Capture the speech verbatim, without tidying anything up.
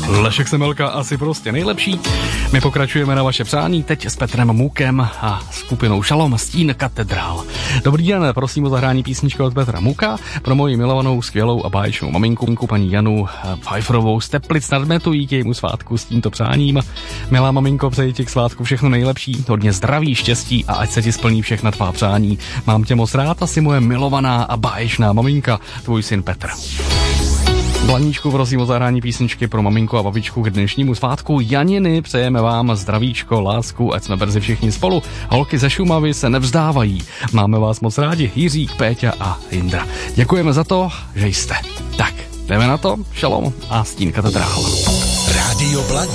Lešek Semelka asi prostě nejlepší. My pokračujeme na vaše přání, teď s Petrem Mukem a skupinou Šalom Stín katedrál. Dobrý den, prosím o zahrání písničku od Petra Muka pro moji milovanou, skvělou a báječnou maminku, paní Janu Pfeifferovou z Teplic nad Metují, k jejímu svátku s tímto přáním. Milá maminko, přeji ti k svátku všechno nejlepší, hodně zdraví, štěstí a ať se ti splní všechna tvá přání. Mám tě moc rád, asi moje milovaná a báječná maminka, tvůj syn Petr. Blaníčku, prosím o zahrání písničky pro maminku a babičku k dnešnímu svátku Janiny. Přejeme vám zdravíčko, lásku, ať jsme brzy všichni spolu. Holky ze Šumavy se nevzdávají. Máme vás moc rádi, Jiřík, Péťa a Jindra. Děkujeme za to, že jste. Tak, jdeme na to, Šalom a Stín katedrál. Rádio Blaník.